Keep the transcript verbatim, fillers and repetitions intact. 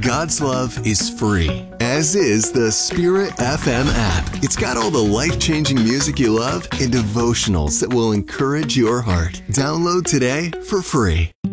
God's love is free, as is the Spirit F M app. It's got all the life-changing music you love and devotionals that will encourage your heart. Download today for free.